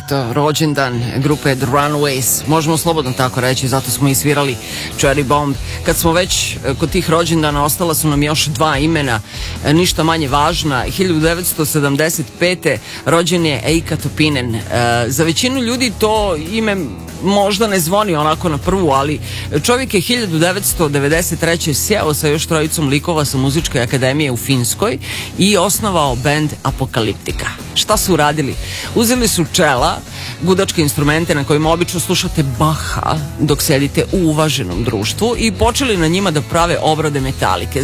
eto, rođendan grupe The Runaways, možemo slobodno tako reći, zato smo i svirali Cherry Bomb. Kad smo već kod tih rođendana, ostala su nam još dva imena, ništa manje važna. 1975. rođen je Eika Topinen. Za većinu ljudi to ime možda ne zvoni onako na prvu, ali čovjek je 1993. sjeo sa još trojicom likova sa muzičke akademije u Finskoj i osnovao band Apokaliptika. Šta su uradili? Uzeli su čela, gudačke instrumente na kojima obično slušate Baha dok sedite u uvaženom društvu i počeli na njima da prave obrade metalike.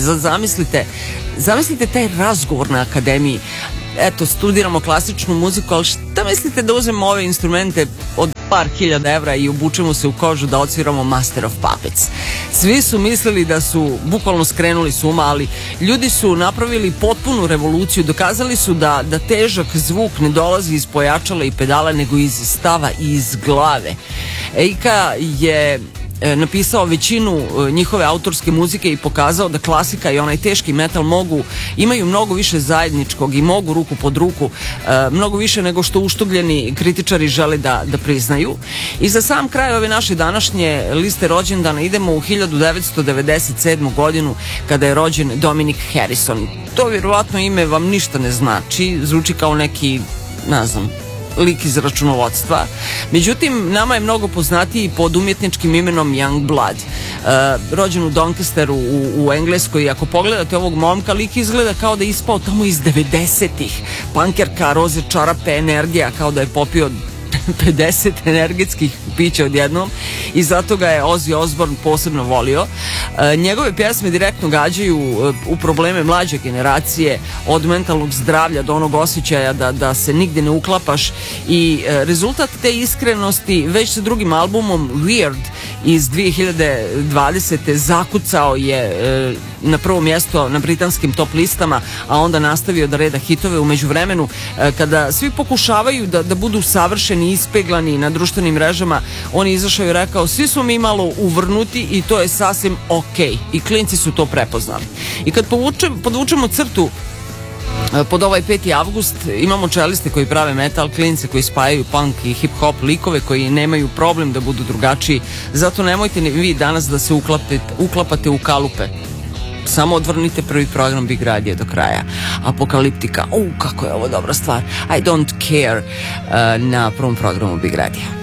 Zamislite taj razgovor na akademiji. Eto, studiramo klasičnu muziku, ali šta mislite da uzmemo ove instrumente od par hiljada evra i obučemo se u kožu da odsviramo Master of Puppets? Svi su mislili da su bukvalno skrenuli s uma, ali ljudi su napravili potpunu revoluciju. Dokazali su da težak zvuk ne dolazi iz pojačala i pedala, nego iz stava i iz glave. Eika je napisao većinu njihove autorske muzike i pokazao da klasika i onaj teški metal imaju mnogo više zajedničkog i mogu ruku pod ruku, mnogo više nego što uštugljeni kritičari žele da priznaju. I za sam kraj ove naše današnje liste rođendana idemo u 1997. godinu kada je rođen Dominic Harrison. To vjerovatno ime vam ništa ne znači, zvuči kao neki, ne znam, lik iz računovodstva. Međutim, nama je mnogo poznatiji pod umjetničkim imenom Youngblood. Rođen u Doncasteru u Engleskoj. Ako pogledate ovog momka, lik izgleda kao da je ispao tamo iz 90-ih. Pankerka, roze čarape, energija, kao da je popio 50 energetskih pića odjednom i zato ga je Ozzy Osbourne posebno volio. Njegove pjesme direktno gađaju u probleme mlađe generacije, od mentalnog zdravlja do onog osjećaja da se nigde ne uklapaš, i rezultat te iskrenosti već sa drugim albumom Weird iz 2020. zakucao je na prvo mjesto na britanskim top listama, a onda nastavio da reda hitove. U međuvremenu, kada svi pokušavaju da budu savršeni, ispeglani na društvenim mrežama, on je izašao i rekao: svi smo mi malo uvrnuti i to je sasvim okej. I klinci su to prepoznali. I kad podvučemo crtu pod ovaj 5. avgust, imamo čeliste koji prave metal, klince koji spajaju punk i hip-hop, likove koji nemaju problem da budu drugačiji. Zato nemojte vi danas da se uklapate u kalupe. Samo odvrnite prvi program Big Radio do kraja. Apokaliptika, kako je ovo dobra stvar. I don't care, na prvom programu Big Radio.